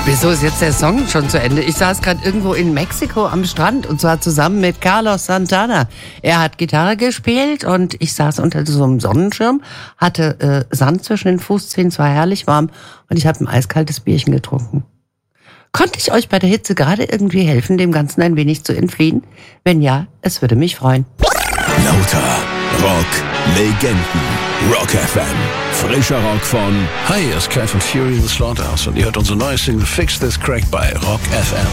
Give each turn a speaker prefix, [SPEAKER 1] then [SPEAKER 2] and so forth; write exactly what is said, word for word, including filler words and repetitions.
[SPEAKER 1] Wieso ist jetzt der Song schon zu Ende? Ich saß gerade irgendwo in Mexiko am Strand und zwar zusammen mit Carlos Santana. Er hat Gitarre gespielt und ich saß unter so einem Sonnenschirm, hatte äh, Sand zwischen den Fußzehen, es war herrlich warm und ich habe ein eiskaltes Bierchen getrunken. Konnte ich euch bei der Hitze gerade irgendwie helfen, dem Ganzen ein wenig zu entfliehen? Wenn ja, es würde mich freuen.
[SPEAKER 2] Lauter Rock Legenden. Rock F M. Frischer Rock von...
[SPEAKER 3] Hi, hier ist Kai von Fury in the Slaughterhouse und ihr hört unsere neue Single Fix This Crack bei Rock F M.